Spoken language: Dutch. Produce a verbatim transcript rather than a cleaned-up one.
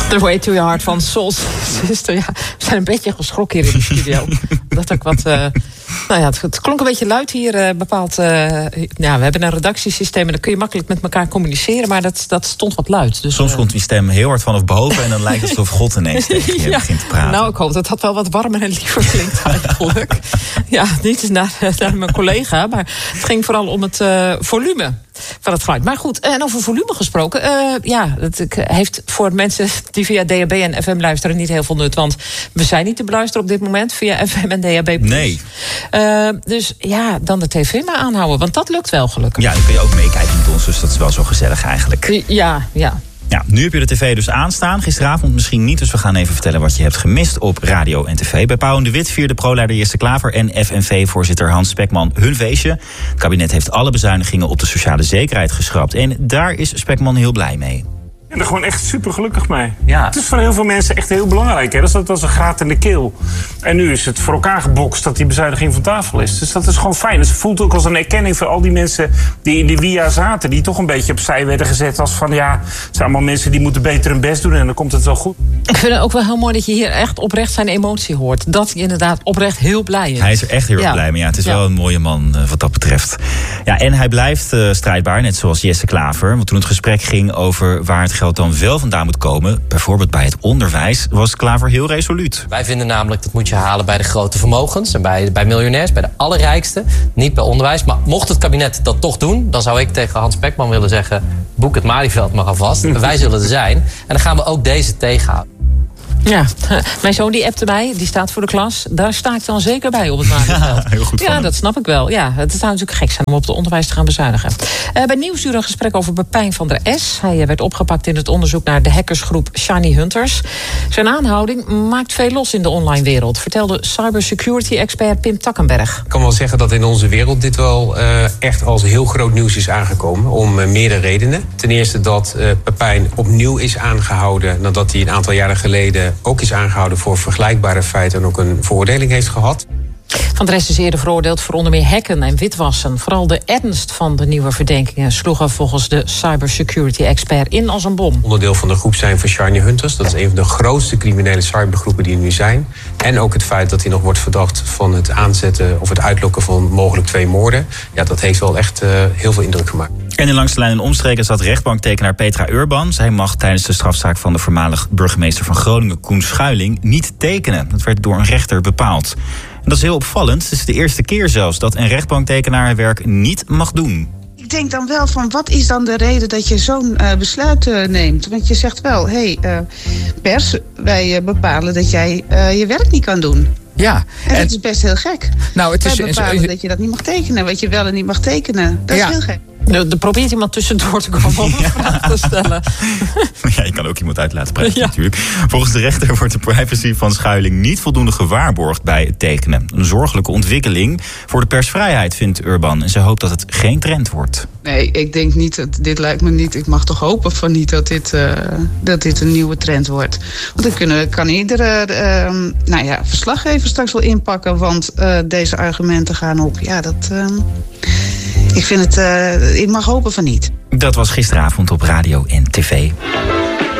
The Way to Your Heart van Soul Sister. Ja, we zijn een beetje geschrokken hier in de studio. Dat ook wat... Uh, nou ja, het, het klonk een beetje luid hier. Uh, bepaald, uh, ja, we hebben een redactiesysteem en dan kun je makkelijk met elkaar communiceren. Maar dat, dat stond wat luid. Dus, Soms uh, komt die stem heel hard vanaf boven en dan lijkt het alsof God ineens tegen je ja, begint te praten. Nou, ik hoop dat dat wel wat warmer en liever klinkt eigenlijk. Ja, niet naar, naar mijn collega, maar het ging vooral om het uh, volume van het geluid. Maar goed, en over volume gesproken. Uh, ja, het heeft voor mensen die via D A B en F M luisteren niet heel veel nut. Want we zijn niet te beluisteren op dit moment via F M en D A B plus. Nee. Uh, dus ja, dan de tv maar aanhouden. Want dat lukt wel gelukkig. Ja, dan kun je ook meekijken met ons. Dus dat is wel zo gezellig eigenlijk. Ja, ja. Ja, nu heb je de tv dus aanstaan. Gisteravond misschien niet, dus we gaan even vertellen wat je hebt gemist op radio en tv. Bij Pauw en de Wit vierde pro-leider Jesse Klaver en F N V-voorzitter Hans Spekman hun feestje. Het kabinet heeft alle bezuinigingen op de sociale zekerheid geschrapt. En daar is Spekman heel blij mee. Ik ben er gewoon echt super gelukkig mee. Ja. Het is voor heel veel mensen echt heel belangrijk. Hè? Dat is dat als een graat in de keel. En nu is het voor elkaar gebokst dat die bezuiniging van tafel is. Dus dat is gewoon fijn. Het voelt ook als een erkenning voor al die mensen die in de W I A zaten. Die toch een beetje opzij werden gezet als van ja, het zijn allemaal mensen die moeten beter hun best doen en dan komt het wel goed. Ik vind het ook wel heel mooi dat je hier echt oprecht zijn emotie hoort. Dat hij inderdaad oprecht heel blij is. Hij is er echt heel erg ja. blij mee. Ja, het is ja. wel een mooie man uh, wat dat betreft. Ja, en hij blijft uh, strijdbaar, net zoals Jesse Klaver. Want toen het gesprek ging over waar het geld dan wel vandaan moet komen, bijvoorbeeld bij het onderwijs, was Klaver heel resoluut. Wij vinden namelijk dat moet je halen bij de grote vermogens en bij, bij miljonairs, bij de allerrijkste, niet bij onderwijs. Maar mocht het kabinet dat toch doen, dan zou ik tegen Hans Spekman willen zeggen, boek het Malieveld maar alvast. Wij zullen er zijn. En dan gaan we ook deze tegenhouden. Ja, mijn zoon die appte mij, die staat voor de klas. Daar sta ik dan zeker bij op het Malieveld. Ja, heel goed ja dat snap ik wel. Ja, het zou natuurlijk gek zijn om op het onderwijs te gaan bezuinigen. Uh, bij Nieuwsuur een gesprek over Pepijn van der S. Hij werd opgepakt in het onderzoek naar de hackersgroep Shiny Hunters. Zijn aanhouding maakt veel los in de online wereld, vertelde cybersecurity-expert Pim Takkenberg. Ik kan wel zeggen dat in onze wereld dit wel uh, echt als heel groot nieuws is aangekomen. Om uh, meerdere redenen. Ten eerste dat uh, Pepijn opnieuw is aangehouden nadat hij een aantal jaren geleden ook is aangehouden voor vergelijkbare feiten en ook een veroordeling heeft gehad. Van der S is eerder veroordeeld voor onder meer hacken en witwassen. Vooral de ernst van de nieuwe verdenkingen sloegen volgens de cybersecurity-expert in als een bom. Onderdeel van de groep zijn van Shiny Hunters. Dat is een van de grootste criminele cybergroepen die er nu zijn. En ook het feit dat hij nog wordt verdacht van het aanzetten of het uitlokken van mogelijk twee moorden. Ja, dat heeft wel echt uh, heel veel indruk gemaakt. En in langs de lijn en omstreken zat rechtbanktekenaar Petra Urban. Zij mag tijdens de strafzaak van de voormalig burgemeester van Groningen, Koen Schuiling, niet tekenen. Dat werd door een rechter bepaald. En dat is heel opvallend. Het is de eerste keer zelfs dat een rechtbanktekenaar haar werk niet mag doen. Ik denk dan wel van, wat is dan de reden dat je zo'n uh, besluit uh, neemt? Want je zegt wel, hé, hey, uh, pers, wij uh, bepalen dat jij uh, je werk niet kan doen. Ja. En, en dat is best heel gek. Nou, het is, wij bepalen uh, dat je dat niet mag tekenen, wat je wel en niet mag tekenen. Dat ja. is heel gek. Er probeert iemand tussendoor te komen om een ja. vraag te stellen. Ja, je kan ook iemand uit laten praten ja. natuurlijk. Volgens de rechter wordt de privacy van Schuiling niet voldoende gewaarborgd bij het tekenen. Een zorgelijke ontwikkeling voor de persvrijheid, vindt Urban. En ze hoopt dat het geen trend wordt. Nee, ik denk niet, dat, dit lijkt me niet, ik mag toch hopen van niet dat dit, uh, dat dit een nieuwe trend wordt. Want dan kunnen, kan iedere uh, nou ja, verslaggever straks wel inpakken, want uh, deze argumenten gaan op. Ja, dat... Uh, Ik vind het, uh, ik mag hopen van niet. Dat was gisteravond op radio en tv.